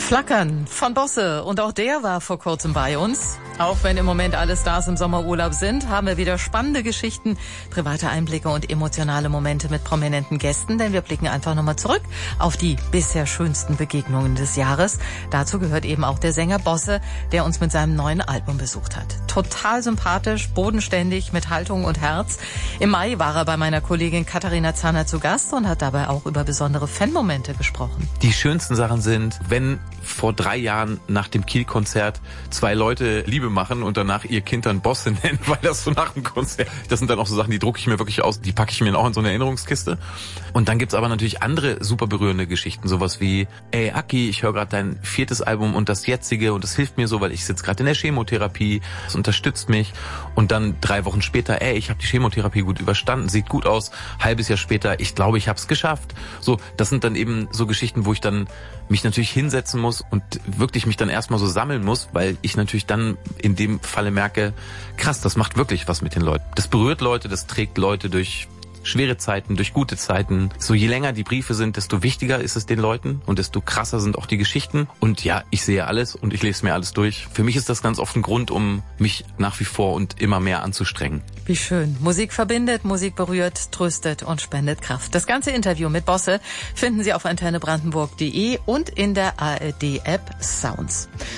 Flackern von Bosse, und auch der war vor kurzem bei uns. Auch wenn im Moment alle Stars im Sommerurlaub sind, haben wir wieder spannende Geschichten, private Einblicke und emotionale Momente mit prominenten Gästen, denn wir blicken einfach nochmal zurück auf die bisher schönsten Begegnungen des Jahres. Dazu gehört eben auch der Sänger Bosse, der uns mit seinem neuen Album besucht hat. Total sympathisch, bodenständig, mit Haltung und Herz. Im Mai war er bei meiner Kollegin Katharina Zahner zu Gast und hat dabei auch über besondere Fanmomente gesprochen. Die schönsten Sachen sind, wenn vor 3 Jahren nach dem Kiel-Konzert 2 Leute Liebe machen und danach ihr Kind dann Bosse nennen, weil das so nach dem Konzert... Das sind dann auch so Sachen, die drucke ich mir wirklich aus, die packe ich mir auch in so eine Erinnerungskiste. Und dann gibt's aber natürlich andere super berührende Geschichten, sowas wie: Ey Aki, ich höre gerade dein 4. Album und das jetzige und das hilft mir so, weil ich sitze gerade in der Chemotherapie, das unterstützt mich. Und dann 3 Wochen später: Ey, ich habe die Chemotherapie gut überstanden, sieht gut aus. Halbes Jahr später: Ich glaube, ich habe es geschafft. So, das sind dann eben so Geschichten, wo ich dann mich natürlich hinsetzen muss und wirklich mich dann erstmal so sammeln muss, weil ich natürlich dann in dem Falle merke, krass, das macht wirklich was mit den Leuten. Das berührt Leute, das trägt Leute durch schwere Zeiten, durch gute Zeiten. So, je länger die Briefe sind, desto wichtiger ist es den Leuten und desto krasser sind auch die Geschichten. Und ja, ich sehe alles und ich lese mir alles durch. Für mich ist das ganz oft ein Grund, um mich nach wie vor und immer mehr anzustrengen. Wie schön. Musik verbindet, Musik berührt, tröstet und spendet Kraft. Das ganze Interview mit Bosse finden Sie auf antennebrandenburg.de und in der ARD-App Sounds.